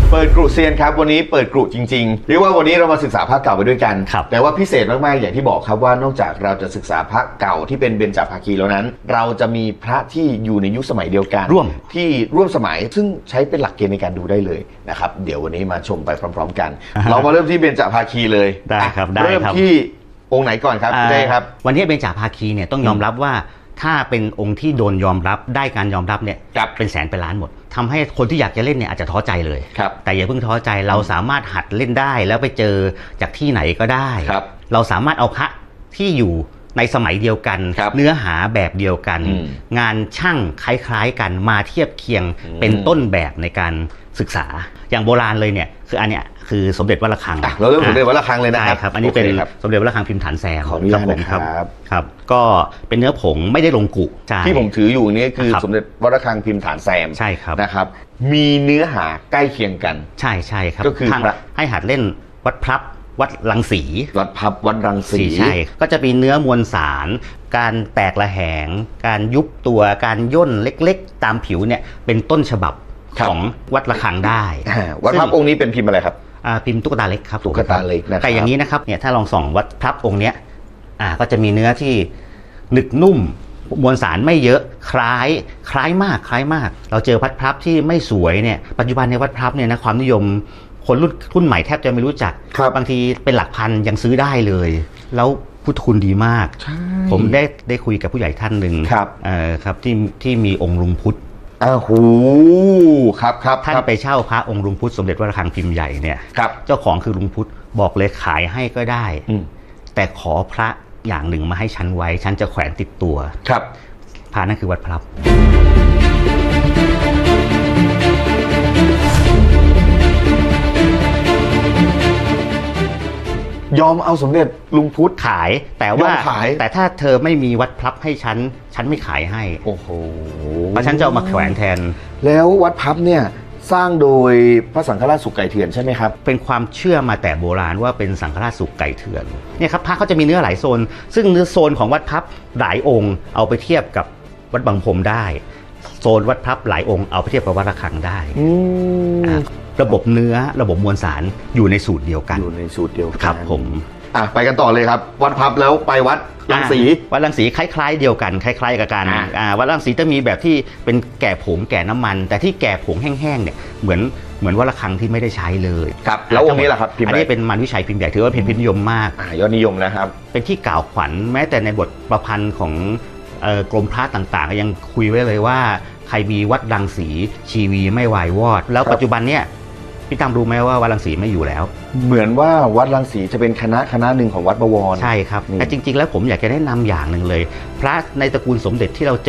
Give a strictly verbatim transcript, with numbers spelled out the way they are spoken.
เปิดกรุเซียนครับวันนี้เปิดกรุจริงๆเรียกว่าวันนี้เรามาศึกษาพระเก่าไปด้วยกันแต่ว่าพิเศษมากๆอย่างที่บอกครับว่านอกจากเราจะศึกษาพระเก่าที่เป็นเบญจภาคีแล้วนั้นเราจะมีพระที่อยู่ในยุคสมัยเดียวกันร่วมที่ร่วมสมัยซึ่งใช้เป็นหลักเกณฑ์ในการดูได้เลยนะครับเดี๋ยววันนี้มาชมไปพร้อมๆกันเรามาเริ่มที่เบญจภาคีเลยได้ครับได้ครับเริ่มที่องค์ไหนก่อนครับได้ครับวันนี้เบญจภาคีเนี่ยต้องยอมรับว่าถ้าเป็นองค์ที่โดนยอมรับได้การยอมรับเนี่ยเป็นแสนเป็นล้านหมดทำให้คนที่อยากจะเล่นเนี่ยอาจจะท้อใจเลยแต่อย่าเพิ่งท้อใจเราสามารถหัดเล่นได้แล้วไปเจอจากที่ไหนก็ได้เราสามารถเอาพระที่อยู่ในสมัยเดียวกันเนื้อหาแบบเดียวกันงานช่างคล้ายๆกันมาเทียบเคียงเป็นต้นแบบในการศึกษาอย่างโบราณเลยเนี่ยคืออันเนี้ยคือสมเด็จวัดระฆังเราเริ่มสมเด็จวัดระฆังเลยนะครับครับอันนี้เป็นสมเด็จวัดระฆังพิมพ์ฐานแซมขออนุญาตนะครับครับก็เป็นเนื้อผงไม่ได้ลงกุที่ผมถืออยู่นี่คือสมเด็จวัดระฆังพิมพ์ฐานแซมใช่ครับนะครับมีเนื้อหาใกล้เคียงกันใช่ใช่ครับก็คือให้หัดเล่นวัดพลับวัดรังสีวัดพับวัดรังสีใช่ก็จะมีเนื้อมวลสารการแตกระแหงการยุบตัวการย่นเล็กๆตามผิวเนี่ยเป็นต้นฉบับของวัดระฆังได้วัดพับองค์นี้เป็นพิมพ์อะไรครับพิมพ์ตุ๊กตาเล็กครับตุ๊กตาเล็กนะครับแต่อย่างนี้นะครับเนี่ยถ้าลองส่องวัดพับองค์เนี้ยอ่าก็จะมีเนื้อที่หนึบนุ่มมวลสารไม่เยอะคล้ายคล้ายมากคล้ายมากเราเจอวัดพับที่ไม่สวยเนี่ยปัจจุบันในวัดพับเนี่ยนะความนิยมคนรุ่นรุ่นใหม่แทบจะไม่รู้จักบางทีเป็นหลักพันยังซื้อได้เลยแล้วพุทธคุณดีมากผมได้ได้คุยกับผู้ใหญ่ท่านหนึ่งครับเอ่อครับที่ที่มีองค์ลุงพุทธอ้าวโหครับครับท่านไปเช่าพระองค์ลุงพุทธสมเด็จวัดระฆังพิมพ์ใหญ่เนี่ยเจ้าของคือลุงพุทธบอกเลยขายให้ก็ได้แต่ขอพระอย่างหนึ่งมาให้ฉันไว้ฉันจะแขวนติดตัวครับพระนั่นคือวัดพลับยอมเอาสมเด็จลุงพุทธขายแต่ว่าแต่ถ้าเธอไม่มีวัดพลับให้ฉันฉันไม่ขายให้โอ้โหเพราะฉันจะเอามาแขวนแทนแล้ววัดพลับเนี่ยสร้างโดยพระสังฆราชสุกไก่เถื่อนใช่ไหมครับเป็นความเชื่อมาแต่โบราณว่าเป็นสังฆราชสุกไก่เถื่อนเนี่ยครับพระเขาจะมีเนื้อหลายโซนซึ่งเนื้อโซนของวัดพลับหลายองค์เอาไปเทียบกับวัดบางพรมได้โซนวัดพลับหลายองค์เอาไปเทียบกับวัดระฆังได้ระบบเนื้อระบบมวลสารอยู่ในสูตรเดียวกันอยู่ในสูตรเดียวกันครับผมอ่ะไปกันต่อเลยครับวัดพลับแล้วไปวัดรังสีวัดรังสีคล้ายๆเดียวกันคล้ายๆกับกันวัดรังสีจะมีแบบที่เป็นแก่ผงแก่น้ำมันแต่ที่แก่ผงแห้งๆเนี่ยเหมือนเหมือนวัดระฆังที่ไม่ได้ใช้เลยครับแล้วองค์นี้แหละครับอันนี้เป็นมันวิชัยพิมพ์ใหญ่ถือว่าเป็นพิมพ์นิยมมากยอดนิยมนะครับเป็นที่กล่าวขวัญแม้แต่ในบทประพันธ์ของกรมพระต่างๆยังคุยไว้เลยว่าใครมีวัดรังสีชีวีไม่วายวอดแล้วปัจจุบันเนี่ยพี่ตามรู้ไหมว่าวัดรังสีไม่อยู่แล้วเหมือนว่าวัดรังสีจะเป็นคณะคณะหนึ่งของวัดบวรใช่ครับแต่จริงๆแล้วผมอยากจะแนะนำอย่างหนึ่งเลยพระในตระกูลสมเด็จที่เราเ